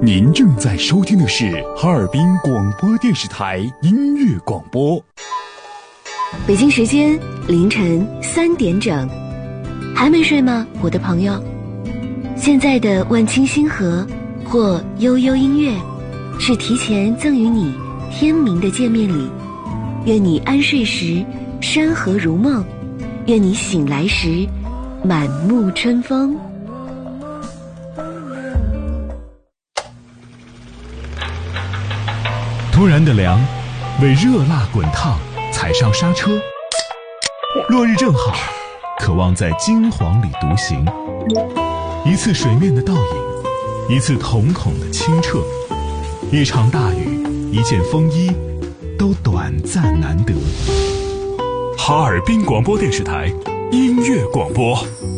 您正在收听的是哈尔滨广播电视台音乐广播。 北京时间凌晨3点整，还没睡吗，我的朋友？现在的万青星河或悠悠音乐，是提前赠予你天明的见面礼。愿你安睡时山河如梦，愿你醒来时满目春风。 突然的凉，为热辣滚烫踩上刹车。落日正好，渴望在金黄里独行。一次水面的倒影，一次瞳孔的清澈，一场大雨，一件风衣，都短暂难得。哈尔滨广播电视台音乐广播。